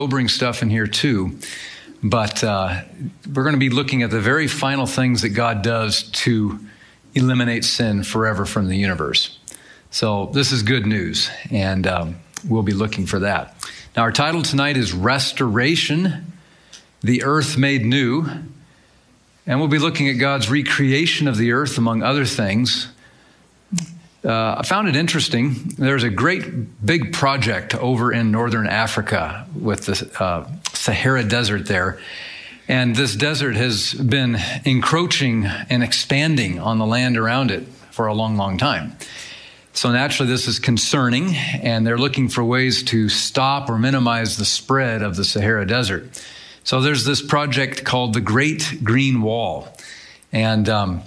sobering stuff in here too, but we're going to be looking at the very final things that God does to eliminate sin forever from the universe. So this is good news, and we'll be looking for that. Now, our title tonight is Restoration, the Earth Made New, and we'll be looking at God's recreation of the earth, among other things. I found it interesting. There's a great big project over in northern Africa with the Sahara Desert there. And this desert has been encroaching and expanding on the land around it for a long, long time. So naturally, this is concerning, and they're looking for ways to stop or minimize the spread of the Sahara Desert. So there's this project called the Great Green Wall. And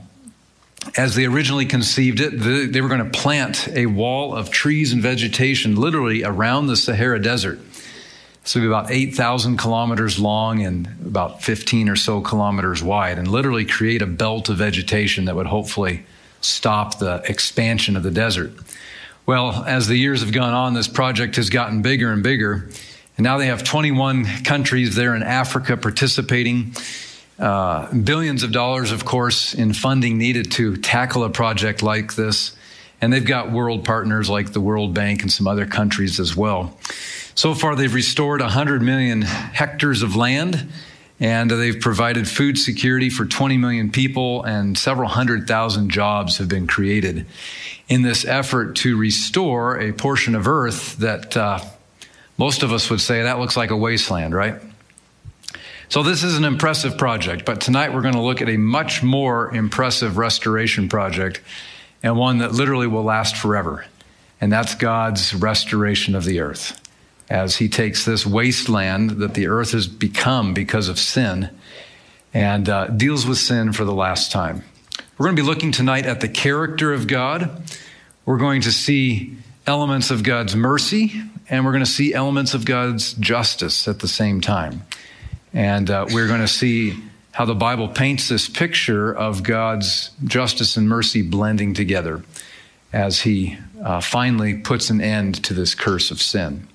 as they originally conceived it, they were going to plant a wall of trees and vegetation literally around the Sahara Desert. So it'd be about 8,000 kilometers long and about 15 or so kilometers wide, and literally create a belt of vegetation that would hopefully stop the expansion of the desert. Well, as the years have gone on, this project has gotten bigger and bigger, and now they have 21 countries there in Africa participating. Billions of dollars, of course, in funding needed to tackle a project like this. And they've got world partners like the World Bank and some other countries as well. So far, they've restored 100 million hectares of land, and they've provided food security for 20 million people, and several 100,000 jobs have been created in this effort to restore a portion of earth that most of us would say that looks like a wasteland, right? So this is an impressive project, but tonight we're going to look at a much more impressive restoration project, and one that literally will last forever. And that's God's restoration of the earth, as he takes this wasteland that the earth has become because of sin and deals with sin for the last time. We're going to be looking tonight at the character of God. We're going to see elements of God's mercy, and we're going to see elements of God's justice at the same time. And we're going to see how the Bible paints this picture of God's justice and mercy blending together as he finally puts an end to this curse of sin.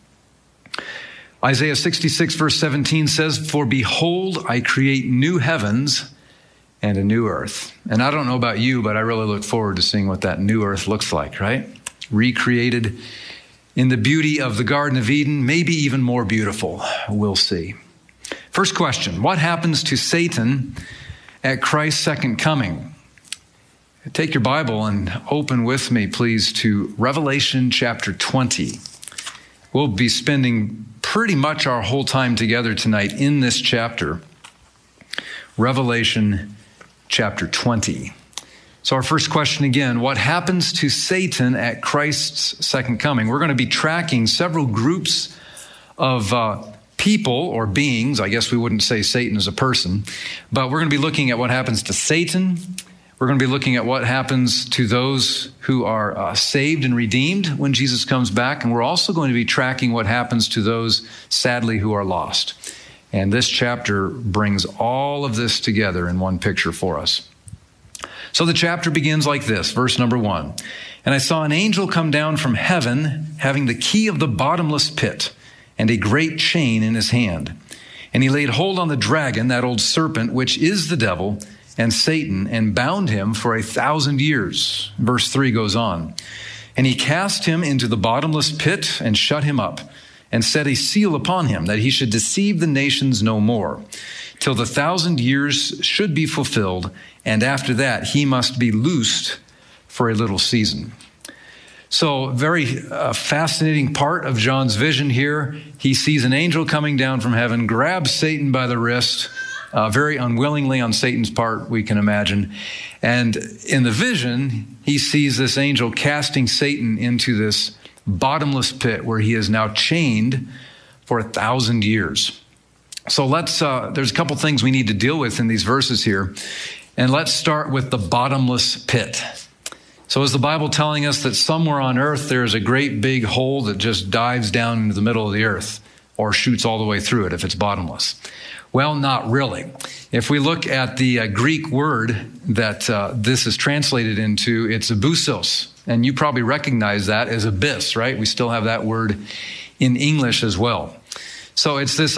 Isaiah 66 verse 17 says, "For behold, I create new heavens and a new earth." And I don't know about you, but I really look forward to seeing what that new earth looks like, right? Recreated in the beauty of the Garden of Eden, maybe even more beautiful. We'll see. First question, what happens to Satan at Christ's second coming? Take your Bible and open with me, please, to Revelation chapter 20. We'll be spending pretty much our whole time together tonight in this chapter, Revelation chapter 20. So our first question again, what happens to Satan at Christ's second coming? We're going to be tracking several groups of people or beings. I guess we wouldn't say Satan is a person, but we're going to be looking at what happens to Satan. We're going to be looking at what happens to those who are saved and redeemed when Jesus comes back. And we're also going to be tracking what happens to those, sadly, who are lost. And this chapter brings all of this together in one picture for us. So the chapter begins like this, verse number 1. "And I saw an angel come down from heaven, having the key of the bottomless pit, and a great chain in his hand. And he laid hold on the dragon, that old serpent, which is the devil and Satan, and bound him for 1,000 years. Verse 3 goes on. "And he cast him into the bottomless pit and shut him up, and set a seal upon him, that he should deceive the nations no more, till the 1,000 years should be fulfilled, and after that he must be loosed for a little season." So very fascinating part of John's vision here. He sees an angel coming down from heaven, grabs Satan by the wrist, very unwillingly on Satan's part, we can imagine. And in the vision, he sees this angel casting Satan into this bottomless pit where he is now chained for 1,000 years. So there's a couple things we need to deal with in these verses here. And let's start with the bottomless pit. So is the Bible telling us that somewhere on earth there is a great big hole that just dives down into the middle of the earth, or shoots all the way through it if it's bottomless? Well, not really. If we look at the Greek word that this is translated into, it's abyssos. And you probably recognize that as abyss, right? We still have that word in English as well. So it's this